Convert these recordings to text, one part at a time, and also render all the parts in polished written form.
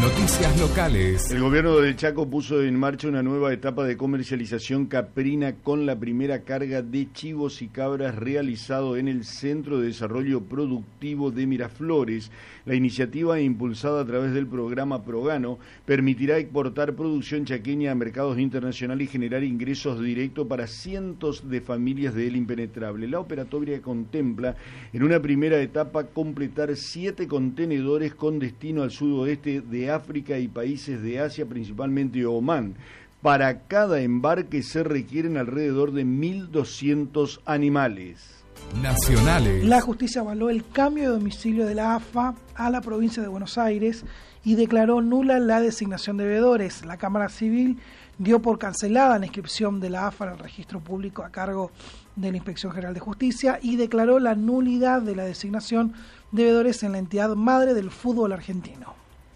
Noticias locales. El gobierno del Chaco puso en marcha una nueva etapa de comercialización caprina con la primera carga de chivos y cabras realizado en el Centro de Desarrollo Productivo de Miraflores. La iniciativa, impulsada a través del programa Progano, permitirá exportar producción chaqueña a mercados internacionales y generar ingresos directos para cientos de familias del impenetrable. La operatoria contempla, en una primera etapa, completar 7 contenedores con destino al sudoeste de África y países de Asia, principalmente Omán. Para cada embarque se requieren alrededor de 1.200 animales. Nacionales. La justicia avaló el cambio de domicilio de la AFA a la provincia de Buenos Aires y declaró nula la designación de veedores. La Cámara Civil dio por cancelada la inscripción de la AFA en el registro público a cargo de la Inspección General de Justicia y declaró la nulidad de la designación de veedores en la entidad madre del fútbol argentino.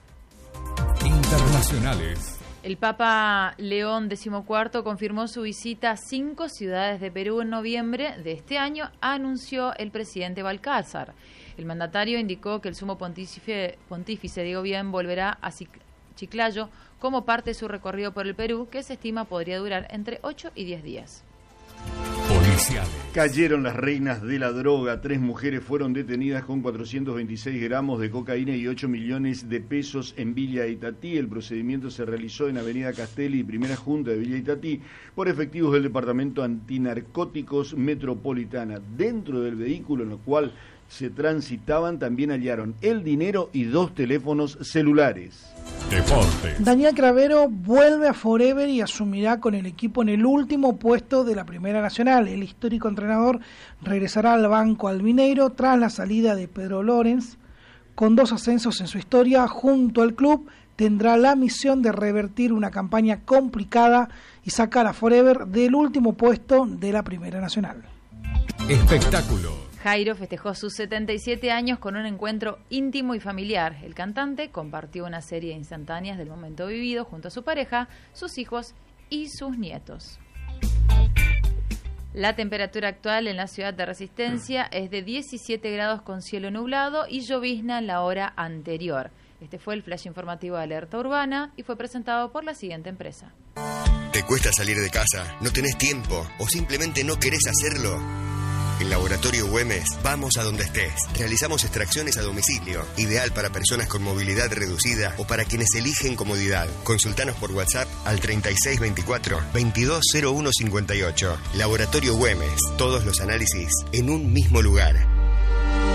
Internacionales. El Papa León XIV confirmó su visita a 5 ciudades de Perú en noviembre de este año, anunció el presidente Balcázar. El mandatario indicó que el sumo pontífice Diego Bien volverá a Chiclayo como parte de su recorrido por el Perú, que se estima podría durar entre 8 y 10 días. Policiales. Cayeron las reinas de la droga. 3 mujeres fueron detenidas con 426 gramos de cocaína y 8 millones de pesos en Villa Itatí. El procedimiento se realizó en Avenida Castelli y Primera Junta de Villa Itatí por efectivos del Departamento Antinarcóticos Metropolitana. Dentro del vehículo en el cual se transitaban también hallaron el dinero y 2 teléfonos celulares. Deportes. Daniel Cravero vuelve a Forever y asumirá con el equipo en el último puesto de la Primera Nacional. El histórico entrenador regresará al banco albineiro tras la salida de Pedro Lorenz. Con 2 ascensos en su historia, junto al club, tendrá la misión de revertir una campaña complicada y sacar a Forever del último puesto de la Primera Nacional. Espectáculo. Jairo festejó sus 77 años con un encuentro íntimo y familiar. El cantante compartió una serie de instantáneas del momento vivido junto a su pareja, sus hijos y sus nietos. La temperatura actual en la ciudad de Resistencia es de 17 grados con cielo nublado y llovizna en la hora anterior. Este fue el flash informativo de Alerta Urbana y fue presentado por la siguiente empresa. ¿Te cuesta salir de casa? ¿No tenés tiempo? ¿O simplemente no querés hacerlo? En Laboratorio Güemes, vamos a donde estés. Realizamos extracciones a domicilio, ideal para personas con movilidad reducida o para quienes eligen comodidad. Consultanos por WhatsApp al 3624-220158. Laboratorio Güemes, todos los análisis en un mismo lugar.